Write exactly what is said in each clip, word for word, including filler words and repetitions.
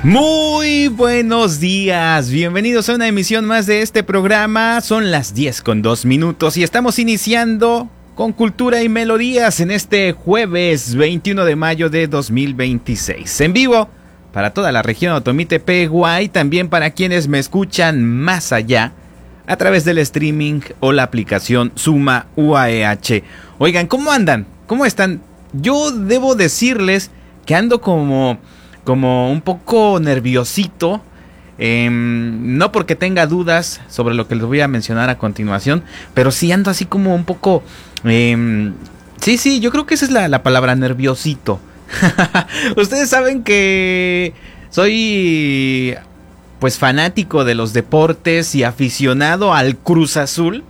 Muy buenos días, bienvenidos a una emisión más de este programa. Son las diez con dos minutos y estamos iniciando con Cultura y Melodías en este jueves veintiuno de mayo de dos mil veintiséis. En vivo para toda la región Otomí-Tepehua y también para quienes me escuchan más allá a través del streaming o la aplicación Suma U A E H. Oigan, ¿cómo andan? ¿Cómo están? Yo debo decirles que ando como... como un poco nerviosito, eh, no porque tenga dudas sobre lo que les voy a mencionar a continuación, pero sí ando así como un poco, eh, sí, sí, yo creo que esa es la, la palabra, nerviosito. Ustedes saben que soy pues fanático de los deportes y aficionado al Cruz Azul.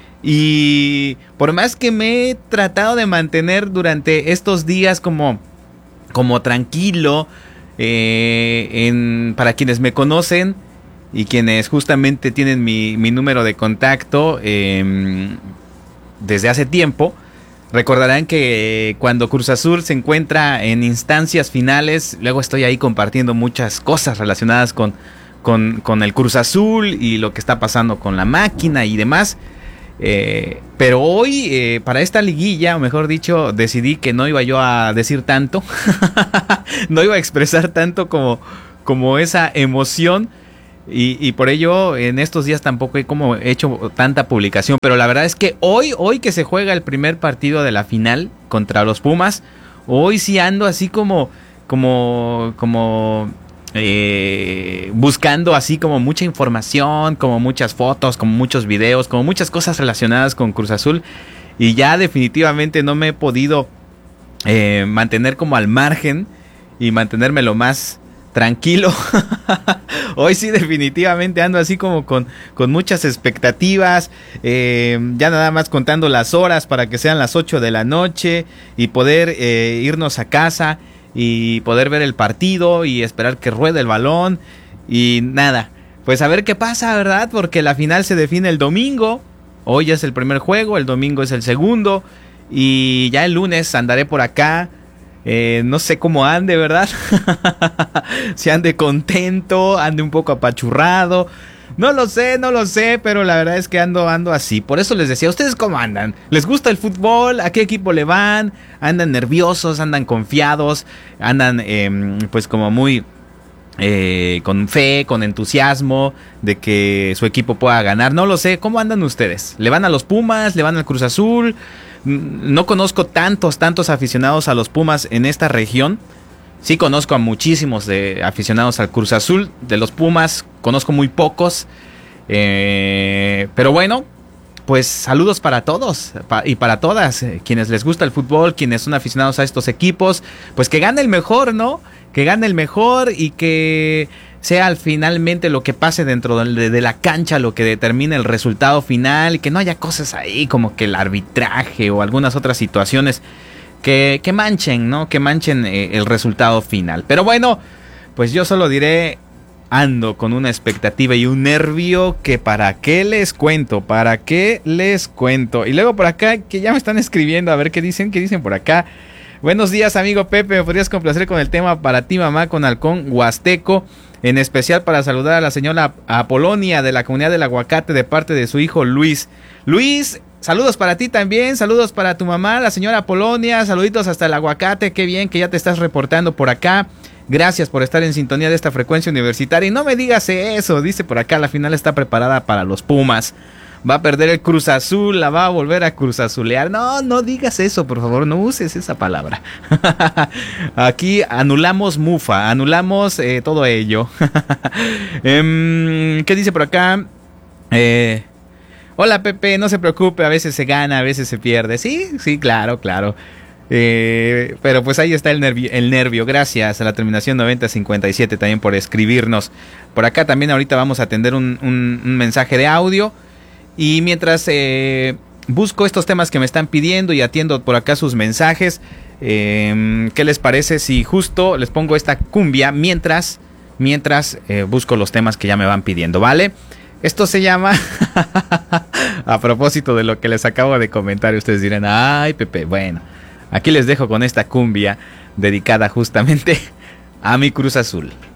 Y por más que me he tratado de mantener durante estos días como, como tranquilo, Eh, en, para quienes me conocen y quienes justamente tienen mi, mi número de contacto eh, desde hace tiempo, recordarán que eh, cuando Cruz Azul se encuentra en instancias finales, luego estoy ahí compartiendo muchas cosas relacionadas con, con, con el Cruz Azul y lo que está pasando con la máquina y demás. Eh, pero hoy eh, para esta liguilla, o mejor dicho, decidí que no iba yo a decir tanto. No iba a expresar tanto como, como esa emoción. Y, y por ello en estos días tampoco he como hecho tanta publicación. Pero la verdad es que hoy, hoy que se juega el primer partido de la final contra los Pumas, hoy sí ando así como, como, como Eh, buscando así como mucha información, como muchas fotos, como muchos videos, como muchas cosas relacionadas con Cruz Azul. Y ya definitivamente no me he podido eh, mantener como al margen y mantenerme lo más tranquilo. Hoy sí definitivamente ando así como con, con muchas expectativas, eh, ya nada más contando las horas para que sean las ocho de la noche y poder eh, irnos a casa y poder ver el partido y esperar que ruede el balón y nada, pues a ver qué pasa, ¿verdad? Porque la final se define el domingo. Hoy es el primer juego, el domingo es el segundo y ya el lunes andaré por acá. Eh, no sé cómo ande, ¿verdad? Si ande contento, ande un poco apachurrado. No lo sé, no lo sé, pero la verdad es que ando, ando así. Por eso les decía, ¿ustedes cómo andan? ¿Les gusta el fútbol? ¿A qué equipo le van? ¿Andan nerviosos? ¿Andan confiados? ¿Andan eh, pues como muy eh, con fe, con entusiasmo de que su equipo pueda ganar? No lo sé, ¿cómo andan ustedes? ¿Le van a los Pumas? ¿Le van al Cruz Azul? No conozco tantos, tantos aficionados a los Pumas en esta región. Sí conozco a muchísimos de aficionados al Cruz Azul. De los Pumas conozco muy pocos. Eh, pero bueno, pues saludos para todos pa- y para todas. Eh, quienes les gusta el fútbol, quienes son aficionados a estos equipos. Pues que gane el mejor, ¿no? Que gane el mejor y que sea finalmente lo que pase dentro de, de la cancha lo que determine el resultado final. Y que no haya cosas ahí como que el arbitraje o algunas otras situaciones Que, que manchen, ¿no? Que manchen eh, el resultado final. Pero bueno, pues yo solo diré, ando con una expectativa y un nervio que para qué les cuento, para qué les cuento. Y luego por acá, que ya me están escribiendo, a ver qué dicen, qué dicen por acá. Buenos días, amigo Pepe, ¿me podrías complacer con el tema para ti, mamá, con halcón huasteco? En especial para saludar a la señora Apolonia de la comunidad del Aguacate de parte de su hijo Luis. Luis, saludos para ti también, saludos para tu mamá, la señora Polonia, saluditos hasta el Aguacate, qué bien que ya te estás reportando por acá. Gracias por estar en sintonía de esta frecuencia universitaria. Y no me digas eso, dice por acá, la final está preparada para los Pumas. Va a perder el Cruz Azul, la va a volver a Cruz Azulear. No, no digas eso, por favor, no uses esa palabra. Aquí anulamos mufa, anulamos eh, todo ello. um, ¿Qué dice por acá? Eh... Hola Pepe, no se preocupe, a veces se gana, a veces se pierde. Sí, sí, claro, claro. Eh, pero pues ahí está el nervio, el nervio. Gracias a la terminación noventa cincuenta y siete también por escribirnos. Por acá también ahorita vamos a atender un, un, un mensaje de audio. Y mientras eh, busco estos temas que me están pidiendo y atiendo por acá sus mensajes, eh, ¿qué les parece si justo les pongo esta cumbia mientras, mientras eh, busco los temas que ya me van pidiendo, ¿vale? Esto se llama, a propósito de lo que les acabo de comentar, ustedes dirán, ay Pepe, bueno, aquí les dejo con esta cumbia dedicada justamente a mi Cruz Azul.